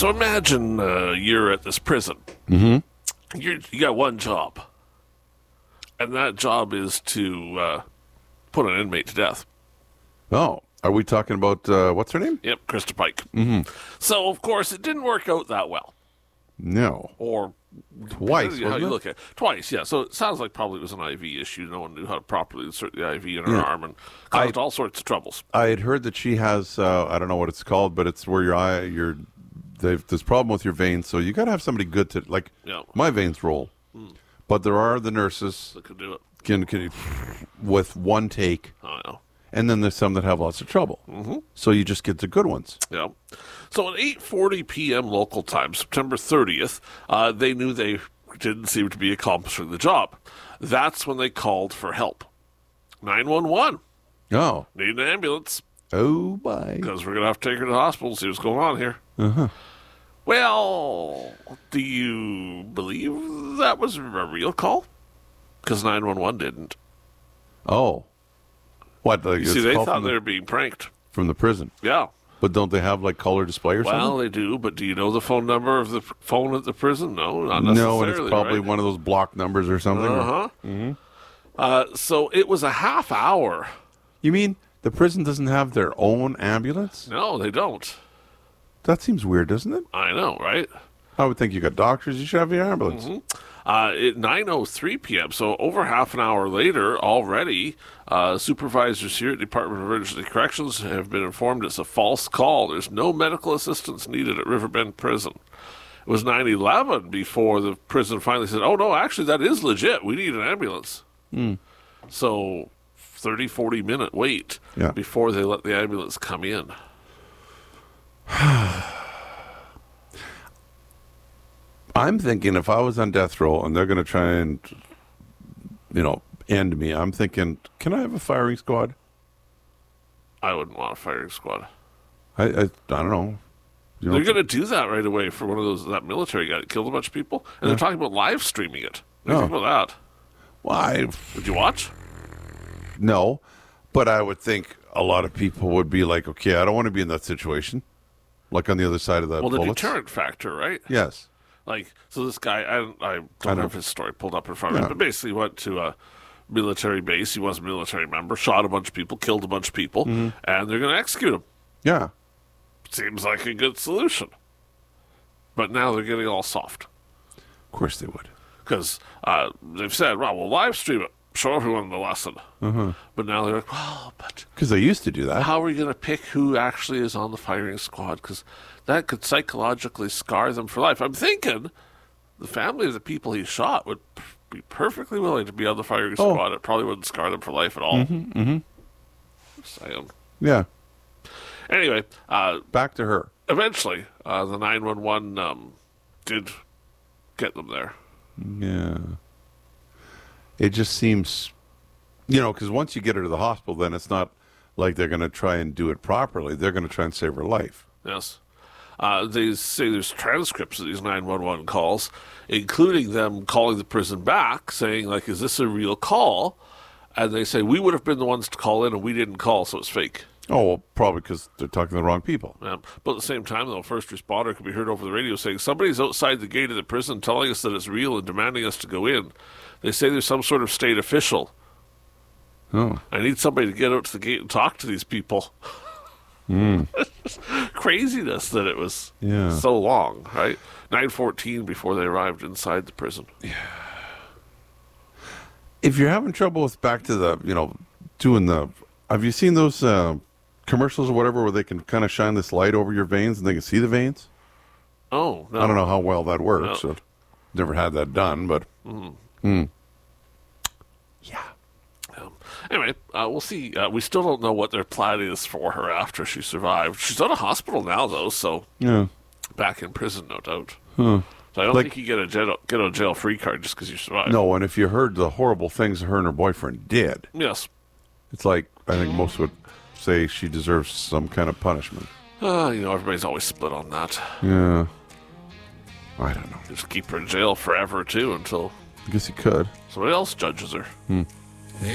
So imagine you're at this prison. Mm-hmm. You got one job, and that job is to put an inmate to death. Oh, are we talking about, what's her name? Yep, Krista Pike. Mm-hmm. So, of course, it didn't work out that well. No. Or Twice, how wasn't you it? look at it. Twice, yeah. So it sounds like probably it was an IV issue. No one knew how to properly insert the IV in her arm and caused all sorts of troubles. I had heard that she has, I don't know what it's called, but it's where there's problem with your veins, so you got to have somebody good to, like, Yeah. my veins roll. But there are the nurses That could do it. can with one take, I know. and then there's some that have lots of trouble. So you just get the good ones. Yeah. So at 8:40 p.m. local time, September 30th, they knew they didn't seem to be accomplishing the job. That's when they called for help. 911. Oh. Need an ambulance Oh, bye. because we're going to have to take her to the hospital and see what's going on here. Well, do you believe that was a real call? Because 911 didn't. Oh. What? Like, You see, they thought they were being pranked. from the prison. Yeah. But don't they have, like, color display or Well, something? they do, but do you know the phone number of the phone at the prison? No, not necessarily. No, and it's probably right? one of those block numbers or something. So it was a half hour. You mean the prison doesn't have their own ambulance? No, they don't. That seems weird, doesn't it? I know, right? I would think you got doctors, you should have your ambulance. At 9:03 p.m., so over half an hour later already, supervisors here at Department of Emergency Corrections have been informed it's a false call. There's no medical assistance needed at Riverbend Prison. It was 9:11 before the prison finally said, oh, no, actually, that is legit. We need an ambulance. So 30, 40-minute wait before they let the ambulance come in. I'm thinking if I was on death row and they're going to try and, end me, I'm thinking, can I have a firing squad? I wouldn't want a firing squad. I don't know. They're going to do that right away for one of those, that military guy that killed a bunch of people. And they're talking about live streaming it. What do you think about that? Why? Did you watch? No, but I would think a lot of people would be like, okay, I don't want to be in that situation. Like on the other side of that Well, the bullets. deterrent factor, right? Yes. Like, so this guy, I don't have his story pulled up in front of me, but basically went to a military base. He was a military member, shot a bunch of people, killed a bunch of people, and they're going to execute him. Yeah. Seems like a good solution. But now they're getting all soft. Of course they would. Because they've said, well, we'll live stream it, show everyone the lesson. But now they're like, well, but Because they used to do that. how are we going to pick who actually is on the firing squad? Because that could psychologically scar them for life. I'm thinking the family of the people he shot would be perfectly willing to be on the firing squad. It probably wouldn't scar them for life at all. Saying. Yeah. Anyway, Back to her. eventually, the 911 did get them there. Yeah. It just seems, because once you get her to the hospital, then it's not like they're going to try and do it properly. They're going to try and save her life. Yes. They say there's transcripts of these 911 calls, including them calling the prison back, saying, like, is this a real call? And they say, we would have been the ones to call in, and we didn't call, so it's fake. Oh, well, probably because they're talking to the wrong people. But at the same time, though, a first responder could be heard over the radio saying, somebody's outside the gate of the prison telling us that it's real and demanding us to go in. They say there's some sort of state official. Oh. I need somebody to get out to the gate and talk to these people. Craziness that it was so long, right? 9:14 before they arrived inside the prison. If you're having trouble with back to the, doing the, have you seen those commercials or whatever where they can kind of shine this light over your veins and they can see the veins? Oh, no. I don't know how well that works. No. I've never had that done, but. Yeah. Anyway, we'll see. We still don't know what their plan is for her after she survived. She's out of hospital now, though, so Yeah. back in prison, no doubt. So I don't think you get a jail free card just because you survived. No, and if you heard the horrible things her and her boyfriend did, Yes. it's like, I think most would say she deserves some kind of punishment. Everybody's always split on that. Yeah. I don't know. Just keep her in jail forever, too, until I guess you could. somebody else judges her.